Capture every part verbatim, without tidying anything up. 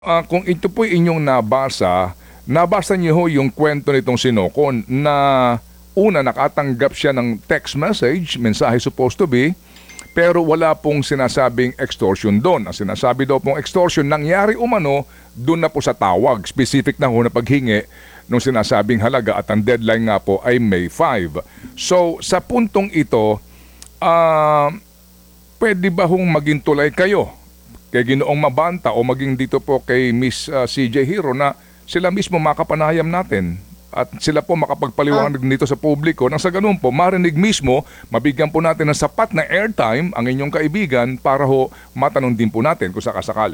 Ah, kung ito po inyong nabasa, nabasa niyo ho yung kwento nitong si Nocon na una nakatanggap siya ng text message, mensahe supposed to be, pero wala pong sinasabing extortion doon. Ang sinasabi daw pong extortion, nangyari umano doon na po sa tawag. Specific na ho na paghingi nung sinasabing halaga at ang deadline nga po ay May fifth. So sa puntong ito, ah, pwede ba hong maging tulay kayo kay Ginoong Mabanta o maging dito po kay Miss uh, C J Hero na sila mismo makapanayam natin at sila po makapagpaliwanag dito sa publiko nang sa ganun po marinig mismo, mabigyan po natin ng sapat na airtime ang inyong kaibigan para ho matanong din po natin kung sakasakali.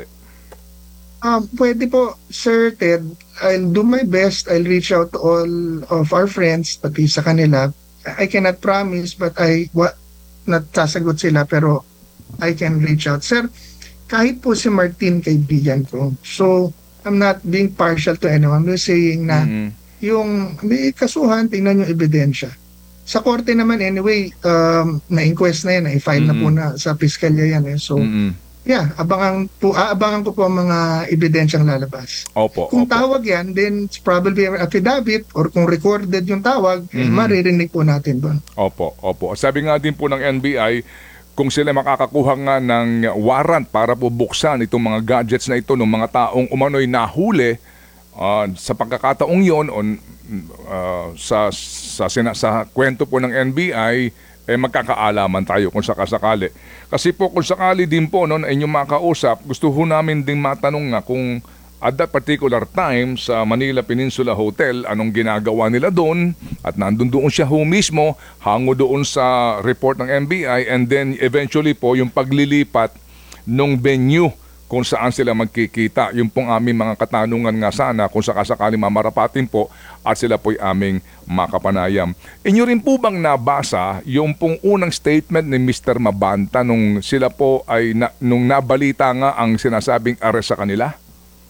Um, pwede po, Sir Ted. I'll do my best. I'll reach out to all of our friends, pati sa kanila. I cannot promise, but I, what, natasagot sila, pero I can reach out. Sir, kahit po si Martin kaibigan ko, so I'm not being partial to anyone. I'm just saying na Mhm. yung may kasuhan, tingnan yung ebidensya. Sa korte naman anyway, um, na-inquest na yan, na-file na po Mhm. na sa piskalya yan. Eh. So, Mhm. yeah, abangan po, aabangan ko po ang mga ebidensyang lalabas. Opo, Kung opo. tawag yan, then it's probably an affidavit or kung recorded yung tawag, eh, Mhm. maririnig po natin doon. Opo, opo. Sabi nga din po ng N B I, kung sila makakakuha nga ng warrant para po buksan itong mga gadgets na ito ng mga taong umano'y nahuli ah, sa pagkakataong yon on ah, sa sa sina, sa kwento po ng N B I, eh magkakaalaman tayo kung sakasakali. Kasi po kung sakali din po no, na inyong makausap, gusto ho namin din matanong nga kung at that particular time sa Manila Peninsula Hotel, anong ginagawa nila doon at nandun doon siya ho mismo, hango doon sa report ng N B I and then eventually po yung paglilipat nung venue kung saan sila magkikita. Yung pong aming mga katanungan nga sana kung sakasakali mamarapatin po at sila po'y aming makapanayam. Inyo rin po bang nabasa yung pong unang statement ni Mister Mabanta nung sila po ay na, nung nabalita nga ang sinasabing arrest sa kanila?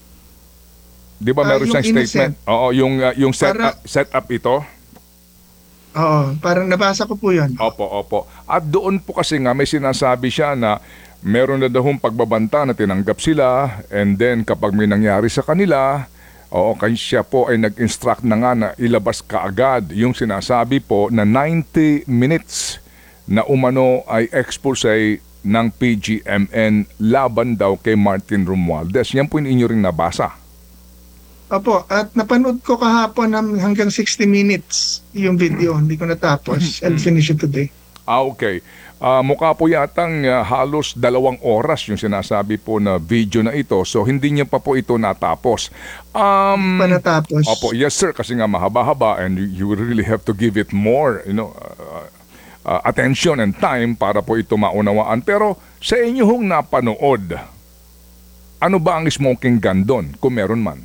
Di ba Ah, meron yung siyang statement? innocent. Oo, yung, uh, yung set, Para- up, set up ito. Oo, parang nabasa ko po yun. Opo, opo. At doon po kasi nga may sinasabi siya na meron na daw hong pagbabanta na tinanggap sila and then kapag may nangyari sa kanila, oo, kaya siya po ay nag-instruct na nga na ilabas kaagad yung sinasabi po na ninety minutes na umano ay expose ng P G M N laban daw kay Martin Romualdez. Yan po yung inyo rin nabasa. Opo, at napanood ko kahapon ng hanggang sixty minutes yung video. Hindi ko natapos. I'll finish it today. Ah, okay. Ah, mukha po yatang ah, halos dalawang oras yung sinasabi po na video na ito. So, hindi niya pa po ito natapos. Um, Pa natapos. Opo, yes sir, kasi nga mahaba-haba and you, you really have to give it more, you know, uh, uh, attention and time para po ito maunawaan. Pero sa inyo hong napanood, ano ba ang smoking gun doon, kung meron man?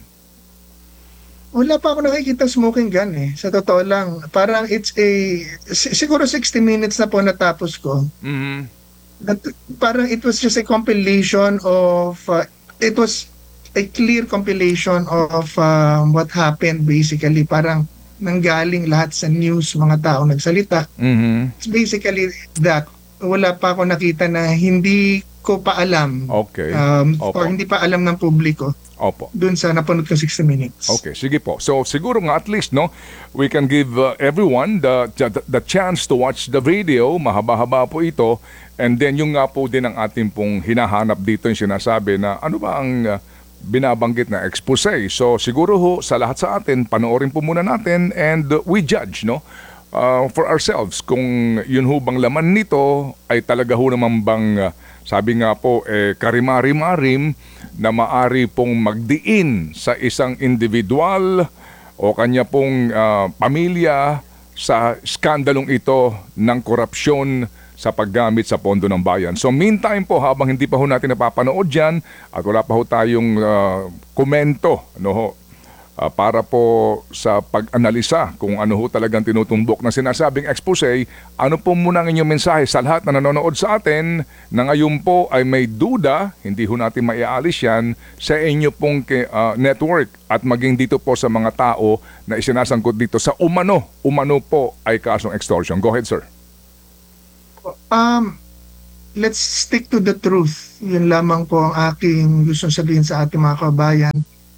Wala pa ako nakikita smoking gun eh. Sa totoo lang. Parang it's a... si- siguro sixty minutes na po natapos ko. Mhm. That- Parang it was just a compilation of... uh, it was a clear compilation of um, what happened basically. Parang nanggaling lahat sa news, mga tao nagsalita. Mhm. It's basically that. Wala pa ako nakita na hindi ko pa alam. Okay. Um, Opo. or hindi pa alam ng publiko. Opo. Dun sa napanood ko sixty minutes. Okay, sige po. So siguro nga at least no, we can give uh, everyone the, the the chance to watch the video. Mahaba-haba po ito. And then yung nga po din ang ating pong hinahanap dito yung sinasabi na ano ba ang uh, binabanggit na expose. So siguro ho sa lahat sa atin, panoorin po muna natin and uh, we judge no uh, for ourselves kung yun ho bang laman nito ay talaga ho naman bang uh, sabi nga po eh karimari-marim na maari pong magdiin sa isang individual o kanya pong ah, pamilya sa skandalong ito ng korupsyon sa paggamit sa pondo ng bayan. So meantime po, habang hindi pa ho natin napapanood yan at wala pa ho tayong ah, komento ano ho, ah, para po sa pag-analisa kung ano ho talagang tinutumbok na sinasabing expose, ano po muna ang inyong mensahe sa lahat na nanonood sa atin na ngayon po ay may duda, hindi ho natin maiaalis yan sa inyo pong ke- ah, network at maging dito po sa mga tao na isinasangkot dito sa umano, umano po ay kasong extortion. Go ahead, sir. Um, let's stick to the truth. Yun lamang po ang aking gusto sabihin sa ating mga kabayan.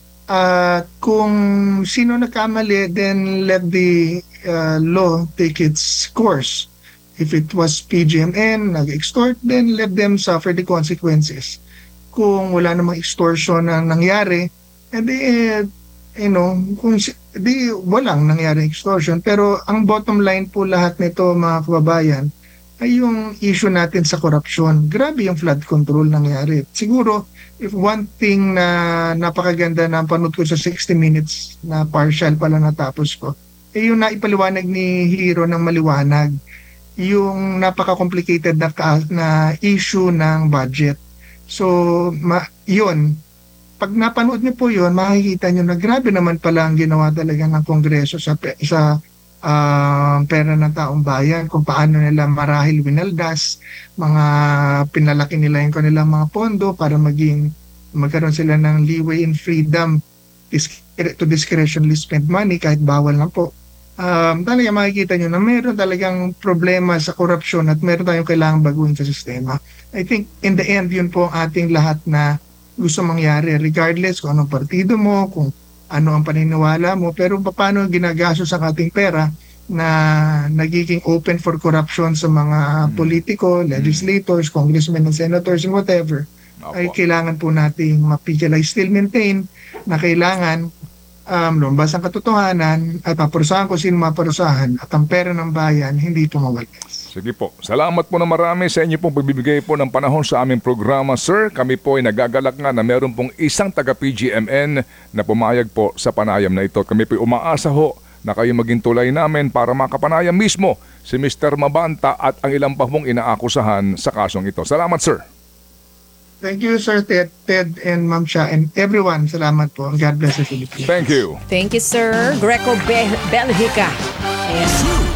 At kung sino nagkamali, then let the uh, law take its course. If it was P G M N, nag-extort, then let them suffer the consequences. Kung wala namang extortion na nangyari, edi, eh, you know, kung si- di walang nangyari extortion. Pero ang bottom line po lahat nito, mga kababayan, ay yung issue natin sa korupsyon. Grabe yung flood control nangyari. Siguro, if one thing na napakaganda na panood ko sa sixty minutes na partial pala natapos ko, eh yung naipaliwanag ni Hiro ng maliwanag, yung napaka-complicated na, ka- na issue ng budget. So, ma- yun, pag napanood niyo po yun, makikita niyo na grabe naman pala ang ginawa talaga ng Kongreso sa, pe- sa ah, pera ng taong bayan, kung paano nila marahil winaldas, mga pinalaki nila yung kanilang mga pondo para maging magkaroon sila ng leeway and freedom dis- to discretionally spend money kahit bawal na po. Um, talaga makikita nyo na meron talagang problema sa korupsyon at meron tayong kailangang baguhin sa sistema. I think in the end, yun po ang ating lahat na gusto mangyari regardless kung anong partido mo, kung ano ang paniniwala mo, pero paano ginagastos ang ating pera na nagiging open for corruption sa mga politiko, legislators, congressmen and senators and whatever, ay Opo. kailangan po nating mapigil. I still maintain na kailangan um, lumabas ang katotohanan at paparusahan kung sino maparusahan at ang pera ng bayan hindi pumawagas. Sige po. Salamat po na marami sa inyo pong pagbibigay po ng panahon sa aming programa, sir. Kami po ay nagagalak nga na meron pong isang taga-P G M N na pumayag po sa panayam na ito. Kami po ay umaasa ho na kayo maging tulay namin para makapanayam mismo si Mister Mabanta at ang ilang pa pong inaakusahan sa kasong ito. Salamat, sir. Thank you, Sir Ted, Ted and Ma'am Shah, and everyone. Salamat po. God bless the Philippines. Thank you. Thank you, sir. Greco Be- Belgica. Ayan.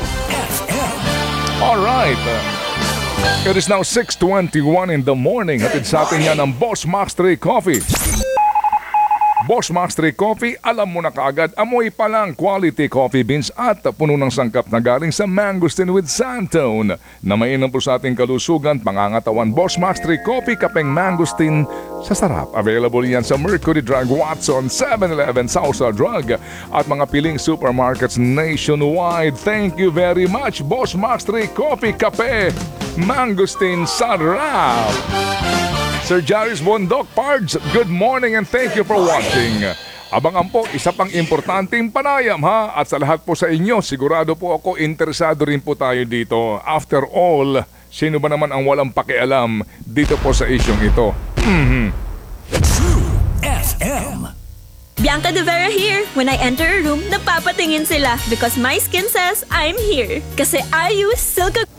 All right. It is now six twenty-one in the morning. Hatid sa atin yan ng Boss Max three Coffee. Boss Max three Coffee, alam mo na kaagad, amoy pa lang quality coffee beans at puno ng sangkap na galing sa Mangosteen with Santone. Na mainam po sa ating kalusugan, pangangatawan. Boss Max three Coffee, kapeng Mangosteen sa sarap. Available yan sa Mercury Drug, Watson, seven eleven, Sausa Drug at mga piling supermarkets nationwide. Thank you very much, Boss Max three Coffee, kape, Mangosteen, sarap! Sir Jairus Bondok, Pards, good morning and thank you for watching. Abangan po, isa pang importanteng panayam ha. At sa lahat po sa inyo, sigurado po ako interesado rin po tayo dito. After all, sino ba naman ang walang pakialam dito po sa isyong ito? F M. Bianca De Vera here. When I enter a room, napapatingin sila because my skin says I'm here. Kasi I use Silka